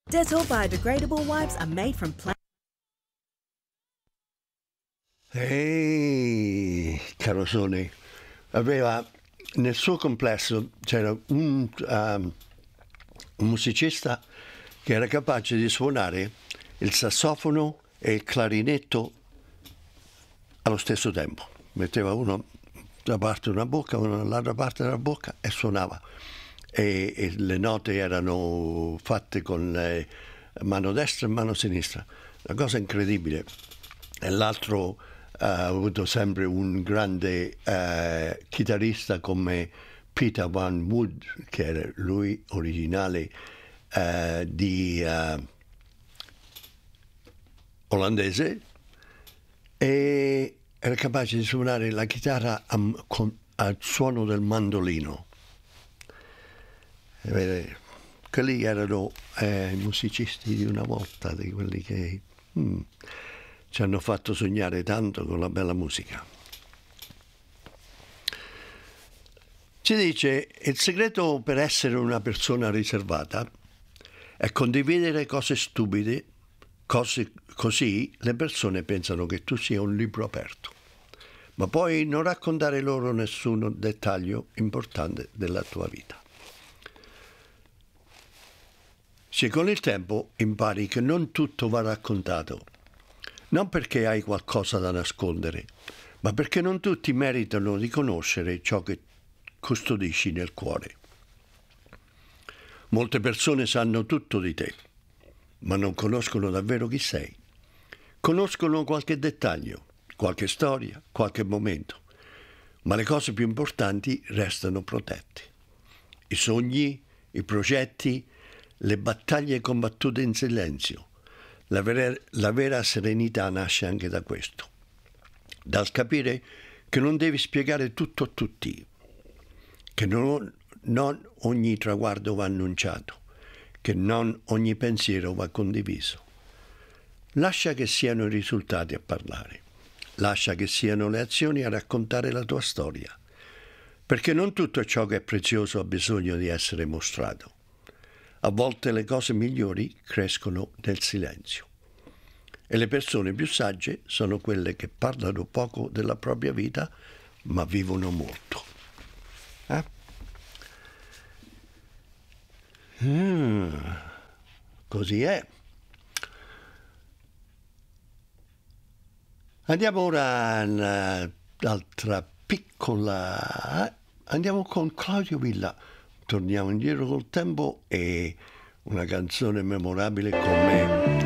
Dettol biodegradable wipes are made from plant. Ehi, caro Sony, aveva nel suo complesso c'era un musicista che era capace di suonare il sassofono e il clarinetto allo stesso tempo. Metteva uno da parte una bocca, uno dall'altra parte della bocca e suonava. E le note erano fatte con mano destra e mano sinistra. Una cosa incredibile. E l'altro ha avuto sempre un grande chitarrista come Peter Van Wood, che era lui originale di olandese, e era capace di suonare la chitarra al suono del mandolino. Quelli erano musicisti di una volta, di quelli che ci hanno fatto sognare tanto con la bella musica. Si dice: il segreto per essere una persona riservata è condividere cose stupide, così le persone pensano che tu sia un libro aperto, ma poi non raccontare loro nessun dettaglio importante della tua vita. Se con il tempo impari che non tutto va raccontato, non perché hai qualcosa da nascondere, ma perché non tutti meritano di conoscere ciò che custodisci nel cuore. Molte persone sanno tutto di te, ma non conoscono davvero chi sei. Conoscono qualche dettaglio, qualche storia, qualche momento, ma le cose più importanti restano protette. I sogni, i progetti, le battaglie combattute in silenzio. La vera serenità nasce anche da questo, dal capire che non devi spiegare tutto a tutti, che non ogni traguardo va annunciato, che non ogni pensiero va condiviso. Lascia che siano i risultati a parlare, lascia che siano le azioni a raccontare la tua storia, perché non tutto ciò che è prezioso ha bisogno di essere mostrato. A volte le cose migliori crescono nel silenzio. E le persone più sagge sono quelle che parlano poco della propria vita, ma vivono molto. Così è. Andiamo ora un'altra piccola. Andiamo con Claudio Villa. Torniamo indietro col tempo e una canzone memorabile come